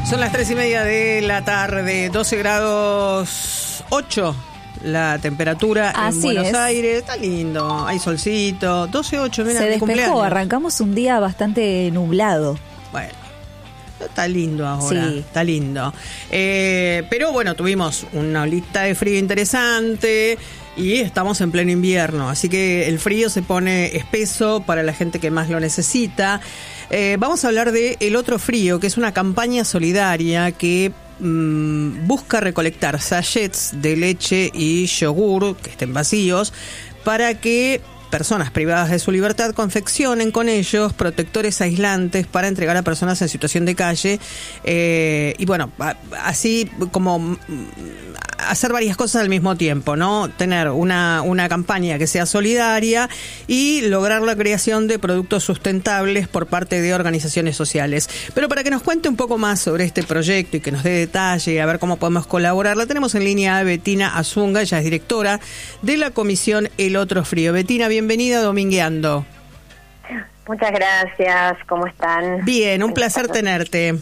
Son las 3:30 de la tarde, 12 grados 8 la temperatura en Buenos Aires. Está lindo, hay solcito, 12:08, mira, se despejó, cumpleaños. Arrancamos un día bastante nublado. Bueno, está lindo ahora, sí. Está lindo. Pero bueno, tuvimos una olita de frío interesante y estamos en pleno invierno, así que el frío se pone espeso para la gente que más lo necesita. Vamos a hablar de El Otro Frío, que es una campaña solidaria que busca recolectar sachets de leche y yogur que estén vacíos para que personas privadas de su libertad confeccionen con ellos protectores aislantes para entregar a personas en situación de calle, y bueno, así como hacer varias cosas al mismo tiempo, ¿no? Tener una campaña que sea solidaria y lograr la creación de productos sustentables por parte de organizaciones sociales. Pero para que nos cuente un poco más sobre este proyecto y que nos dé detalle, a ver cómo podemos colaborar, la tenemos en línea a Bettina Azunga. Ella es directora de la comisión El Otro Frío. Bettina, bienvenida a Domingueando. Muchas gracias, ¿cómo están? Bien, un placer tenerte.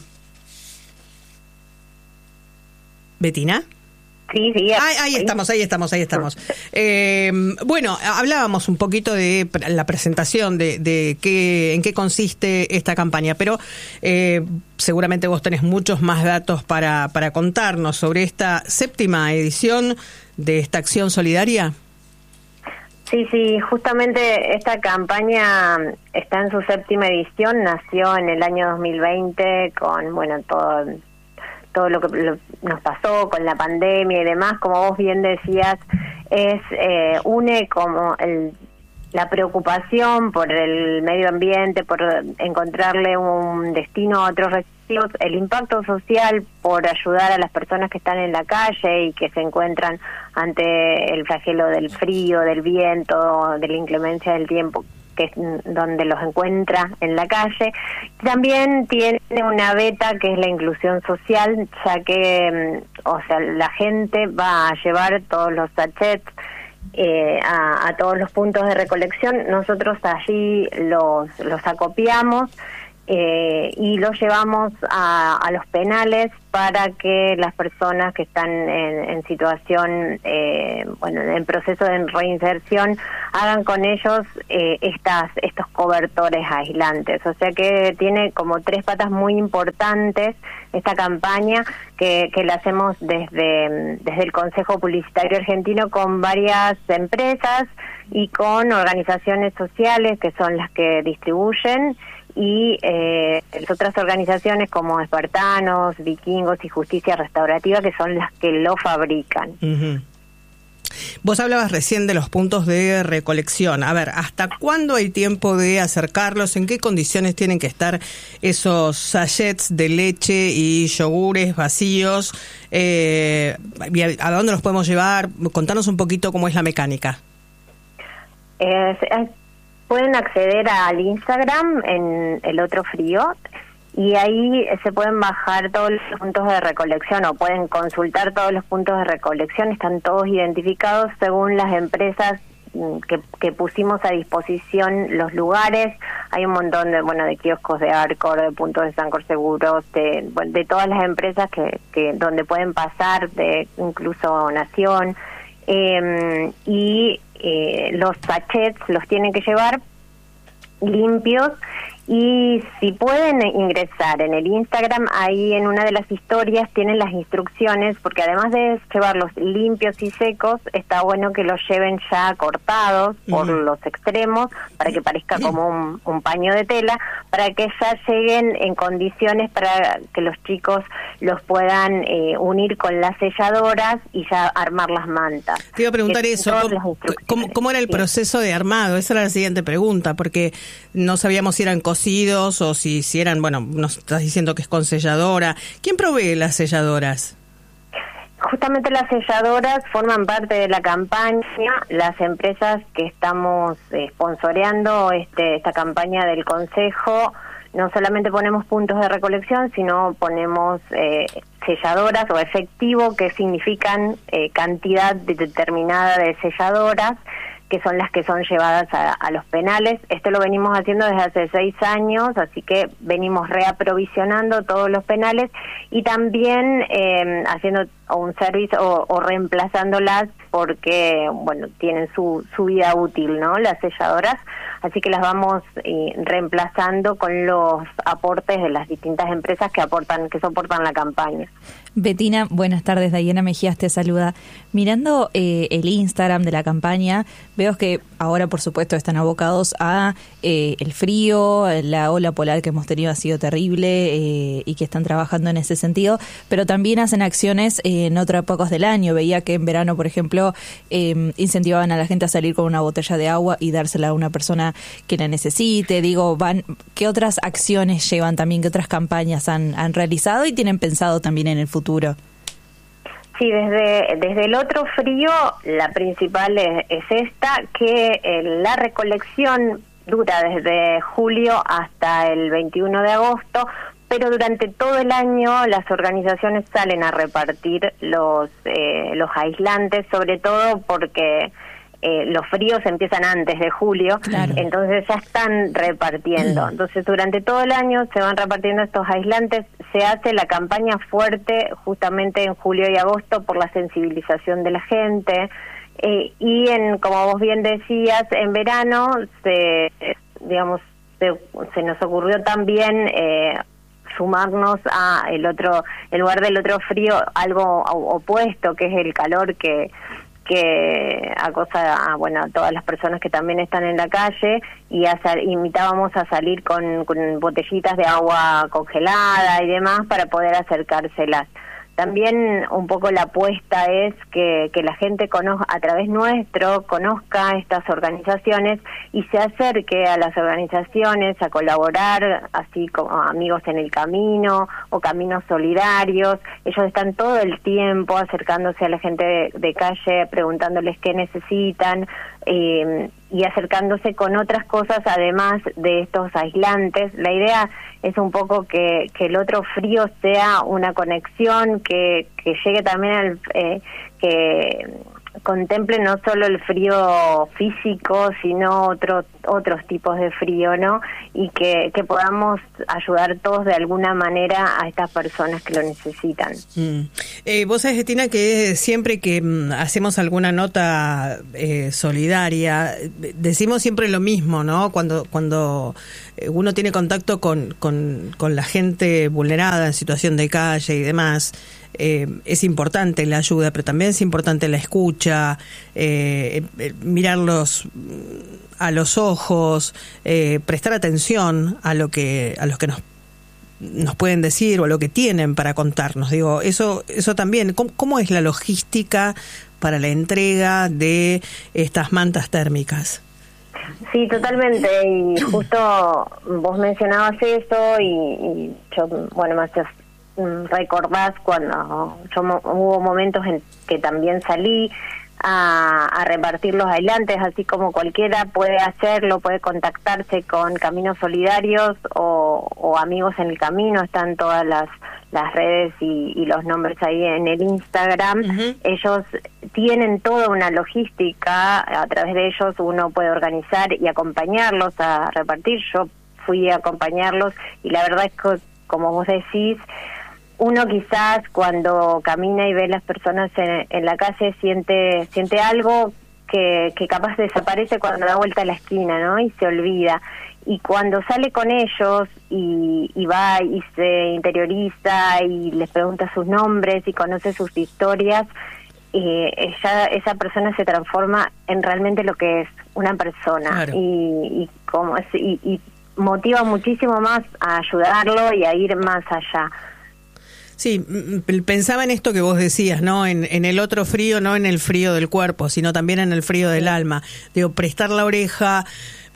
¿Bettina? Sí. Ahí estamos. Bueno, hablábamos un poquito de la presentación de en qué consiste esta campaña, pero seguramente vos tenés muchos más datos para contarnos sobre esta 7ª edición de esta acción solidaria. Sí, justamente esta campaña está en su 7ª edición, nació en el año 2020 con, bueno, todo lo que nos pasó con la pandemia y demás. Como vos bien decías, une como la preocupación por el medio ambiente, por encontrarle un destino a otros residuos, el impacto social por ayudar a las personas que están en la calle y que se encuentran ante el flagelo del frío, del viento, de la inclemencia del tiempo, que es donde los encuentra en la calle. También tiene una beta que es la inclusión social, ya que la gente va a llevar todos los sachets a todos los puntos de recolección. Nosotros allí los acopiamos y los llevamos a los penales para que las personas que están en situación, en proceso de reinserción, hagan con ellos estos cobertores aislantes. O sea que tiene como 3 patas muy importantes esta campaña que la hacemos desde el Consejo Publicitario Argentino con varias empresas y con organizaciones sociales que son las que distribuyen, y otras organizaciones como Espartanos, Vikingos y Justicia Restaurativa, que son las que lo fabrican. Uh-huh. Vos hablabas recién de los puntos de recolección. A ver, ¿hasta cuándo hay tiempo de acercarlos? ¿En qué condiciones tienen que estar esos sachets de leche y yogures vacíos? ¿A dónde los podemos llevar? Contanos un poquito cómo es la mecánica. Pueden acceder al Instagram en El Otro Frío y ahí se pueden bajar todos los puntos de recolección o pueden consultar todos los puntos de recolección. Están todos identificados según las empresas que pusimos a disposición los lugares. Hay un montón de kioscos de Arcor, de puntos de Sancor Seguros, de todas las empresas que donde pueden pasar, de incluso Nación. Los sachets los tienen que llevar limpios, y si pueden ingresar en el Instagram, ahí en una de las historias tienen las instrucciones, porque además de llevarlos limpios y secos, está bueno que los lleven ya cortados por los extremos, para que parezca como un paño de tela, para que ya lleguen en condiciones para que los chicos los puedan unir con las selladoras y ya armar las mantas. Te iba a preguntar eso, ¿cómo era el proceso de armado? Esa era la siguiente pregunta, porque no sabíamos si eran cosidos o si eran, nos estás diciendo que es con selladora. ¿Quién provee las selladoras? Justamente las selladoras forman parte de la campaña. Las empresas que estamos sponsoreando esta campaña del Consejo, no solamente ponemos puntos de recolección, sino ponemos selladoras o efectivo, que significan cantidad determinada de selladoras, que son las que son llevadas a los penales. Esto lo venimos haciendo desde hace 6 años, así que venimos reaprovisionando todos los penales y también haciendo un servicio o reemplazándolas porque, bueno, tienen su vida útil, ¿no? Las selladoras, así que las vamos reemplazando con los aportes de las distintas empresas que soportan la campaña. Betina, buenas tardes, Diana Mejías te saluda. Mirando el Instagram de la campaña, veo que ahora, por supuesto, están abocados a el frío, la ola polar que hemos tenido ha sido terrible y que están trabajando en ese sentido, pero también hacen acciones en otras épocas del año. Veía que en verano, por ejemplo, incentivaban a la gente a salir con una botella de agua y dársela a una persona que la necesite. Digo, ¿qué otras acciones llevan también, qué otras campañas han realizado y tienen pensado también en el futuro? Sí, desde el otro frío, la principal es esta, que la recolección dura desde julio hasta el 21 de agosto, pero durante todo el año las organizaciones salen a repartir los aislantes, sobre todo porque los fríos empiezan antes de julio, claro. Entonces ya están repartiendo. Entonces durante todo el año se van repartiendo estos aislantes. Se hace la campaña fuerte justamente en julio y agosto por la sensibilización de la gente. Y como vos bien decías, en verano se nos ocurrió también sumarnos a el lugar del otro frío, algo opuesto, que es el calor que acosa a todas las personas que también están en la calle, y invitábamos a salir con botellitas de agua congelada y demás para poder acercárselas. También un poco la apuesta es que la gente a través nuestro conozca estas organizaciones y se acerque a las organizaciones a colaborar, así como Amigos en el Camino o Caminos Solidarios. Ellos están todo el tiempo acercándose a la gente de calle, preguntándoles qué necesitan, y acercándose con otras cosas además de estos aislantes. La idea es un poco que el otro frío sea una conexión, que llegue también que contemple no solo el frío físico, sino otros tipos de frío, ¿no? Y que podamos ayudar todos de alguna manera a estas personas que lo necesitan. Vos sabés, Betina, que siempre que hacemos alguna nota solidaria, decimos siempre lo mismo, ¿no? Cuando uno tiene contacto con la gente vulnerada en situación de calle y demás, es importante la ayuda, pero también es importante la escucha, mirarlos a los ojos, prestar atención a los que nos pueden decir o a lo que tienen para contarnos. Digo, eso también. ¿Cómo es la logística para la entrega de estas mantas térmicas? Sí, totalmente, y justo vos mencionabas eso y yo, me haces recordás cuando hubo momentos en que también salí a repartir los aislantes, así como cualquiera puede hacerlo, puede contactarse con Caminos Solidarios o Amigos en el Camino. Están todas las redes y los nombres ahí en el Instagram. Uh-huh. Ellos tienen toda una logística, a través de ellos uno puede organizar y acompañarlos a repartir. Yo fui a acompañarlos y la verdad es que, como vos decís, uno quizás cuando camina y ve las personas en la calle siente algo que capaz desaparece cuando da vuelta a la esquina, ¿no? Y se olvida. Y cuando sale con ellos y va y se interioriza y les pregunta sus nombres y conoce sus historias, esa persona se transforma en realmente lo que es una persona. Claro. Y motiva muchísimo más a ayudarlo y a ir más allá. Sí, pensaba en esto que vos decías, ¿no? En el otro frío, no en el frío del cuerpo, sino también en el frío del alma. Digo, prestar la oreja,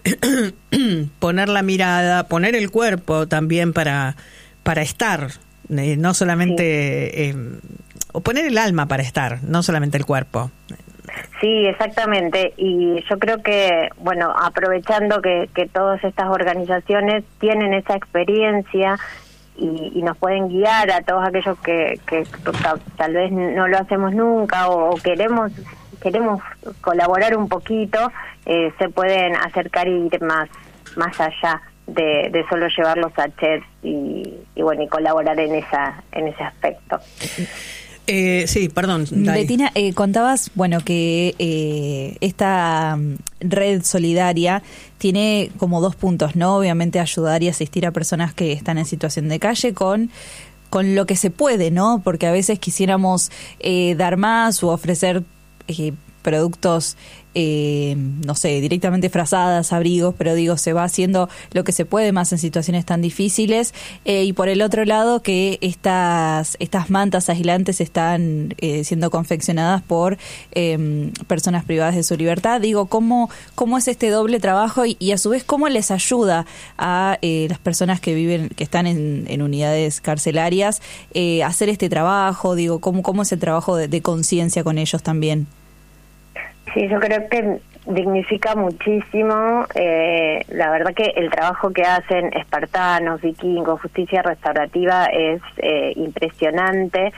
poner la mirada, poner el cuerpo también para estar, no solamente, o poner el alma para estar, no solamente el cuerpo. Sí, exactamente, y yo creo que, aprovechando que todas estas organizaciones tienen esa experiencia y nos pueden guiar a todos aquellos que tal vez no lo hacemos nunca o queremos queremos colaborar un poquito, se pueden acercar y ir más allá de solo llevar los sachets y bueno, y colaborar en ese aspecto. Sí, perdón. Betina, contabas, bueno, que esta red solidaria tiene como 2 puntos, ¿no? Obviamente ayudar y asistir a personas que están en situación de calle con lo que se puede, ¿no? Porque a veces quisiéramos dar más o ofrecer productos, no sé, directamente frazadas, abrigos, pero digo, se va haciendo lo que se puede más en situaciones tan difíciles. Y por el otro lado, que estas mantas aislantes están siendo confeccionadas por personas privadas de su libertad. Digo, ¿cómo es este doble trabajo y a su vez cómo les ayuda a las personas que están en unidades carcelarias hacer este trabajo? Digo, ¿cómo es el trabajo de conciencia con ellos también? Sí, yo creo que dignifica muchísimo. La verdad que el trabajo que hacen espartanos, vikingos, justicia restaurativa es impresionante.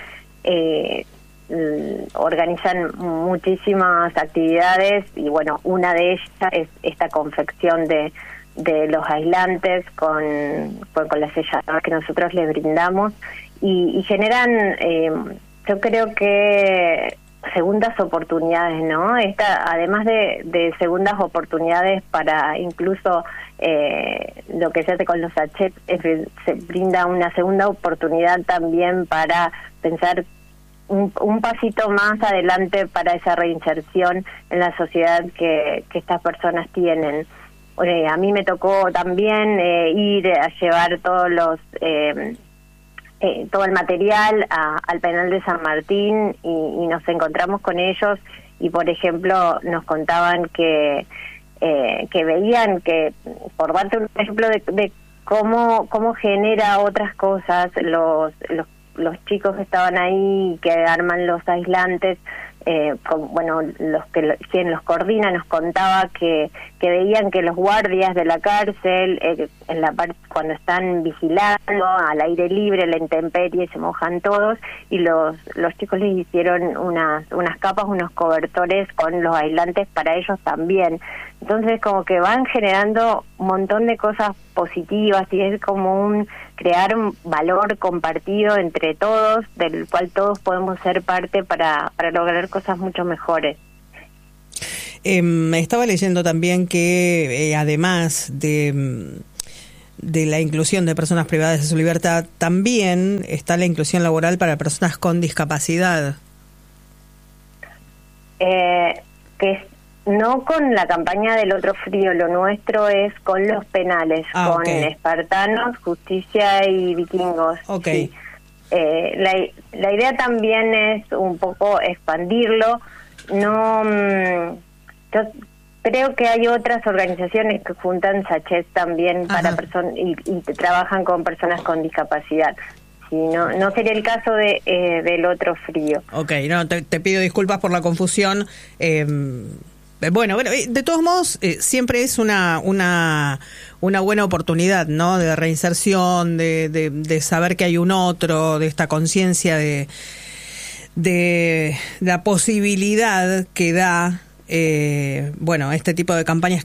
Organizan muchísimas actividades y bueno, una de ellas es esta confección de los aislantes con las selladoras que nosotros les brindamos y generan, yo creo que segundas oportunidades, ¿no? Además de segundas oportunidades para incluso lo que se hace con los sachets, se brinda una segunda oportunidad también para pensar un pasito más adelante para esa reinserción en la sociedad que estas personas tienen. A mí me tocó también ir a llevar todo el material al penal de San Martín y nos encontramos con ellos y por ejemplo nos contaban que veían que, por darte un ejemplo de cómo genera otras cosas los chicos que estaban ahí que arman los aislantes, quien los coordina nos contaba que veían que los guardias de la cárcel en la parte cuando están vigilando al aire libre, la intemperie, se mojan todos y los chicos les hicieron unas capas, unos cobertores con los aislantes para ellos también. Entonces como que van generando un montón de cosas positivas y es como crear un valor compartido entre todos, del cual todos podemos ser parte para lograr cosas mucho mejores. Estaba leyendo también que además de la inclusión de personas privadas de su libertad, también está la inclusión laboral para personas con discapacidad. No con la campaña del Otro Frío, lo nuestro es con los penales, con espartanos, justicia y vikingos. Okay. Sí. La idea también es un poco expandirlo. Yo creo que hay otras organizaciones que juntan sachets también para personas y trabajan con personas con discapacidad. Sí, no sería el caso del Otro Frío. Okay, no, te pido disculpas por la confusión. Bueno, de todos modos, siempre es una buena oportunidad, ¿no? De reinserción, de saber que hay un otro, de esta conciencia de la posibilidad que da, este tipo de campañas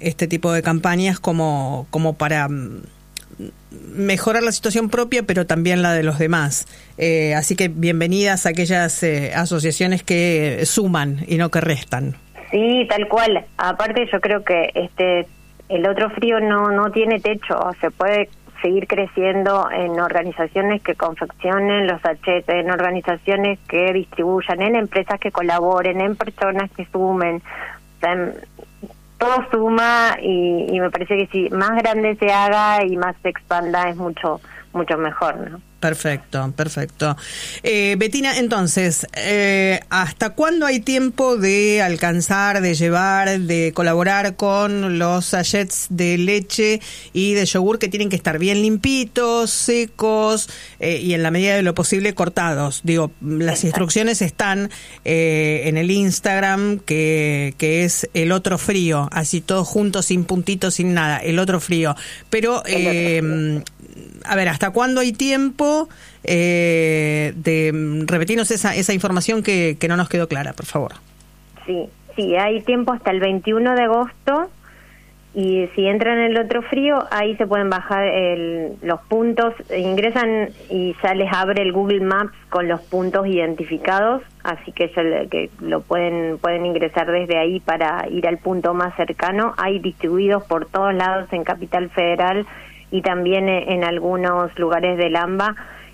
como para mejorar la situación propia, pero también la de los demás. Así que bienvenidas a aquellas asociaciones que suman y no que restan. Sí, tal cual. Aparte yo creo que el Otro Frío no tiene techo, se puede seguir creciendo en organizaciones que confeccionen los sachets, en organizaciones que distribuyan, en empresas que colaboren, en personas que sumen. O sea, todo suma y me parece que si más grande se haga y más se expanda es mucho mejor, ¿no? Perfecto. Betina, entonces, ¿hasta cuándo hay tiempo de alcanzar, de llevar, de colaborar con los sachets de leche y de yogur que tienen que estar bien limpitos, secos y en la medida de lo posible cortados? Digo, las instrucciones están en el Instagram que es El Otro Frío, así todo junto, sin puntitos, sin nada, El Otro Frío. Pero, a ver, ¿hasta cuándo hay tiempo de repetirnos esa información que no nos quedó clara, por favor? Sí, hay tiempo hasta el 21 de agosto. Y si entran en el otro frío, ahí se pueden bajar los puntos, ingresan y ya les abre el Google Maps con los puntos identificados, así que lo pueden ingresar desde ahí para ir al punto más cercano. Hay distribuidos por todos lados en Capital Federal y también en algunos lugares del AMBA.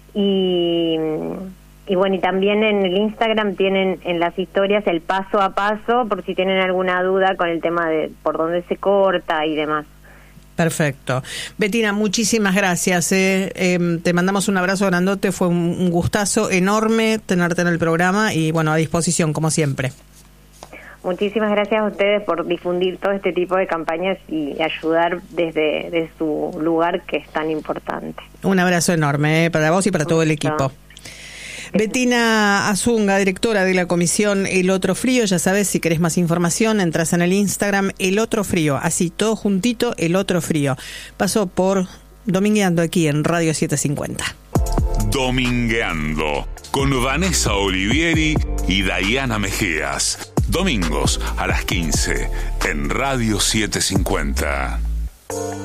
Y bueno, y también en el Instagram tienen en las historias el paso a paso, por si tienen alguna duda con el tema de por dónde se corta y demás. Perfecto. Bettina, muchísimas gracias. Te mandamos un abrazo grandote, fue un gustazo enorme tenerte en el programa y bueno, a disposición como siempre. Muchísimas gracias a ustedes por difundir todo este tipo de campañas y ayudar desde su lugar, que es tan importante. Un abrazo enorme para vos y para todo el equipo. Bettina Azunga, directora de la comisión El Otro Frío. Ya sabes, si querés más información, entras en el Instagram El Otro Frío, así todo juntito, El Otro Frío. Pasó por Domingueando aquí en Radio 750. Domingueando con Vanessa Olivieri y Dayana Mejías. Domingos a las 15 en Radio 750.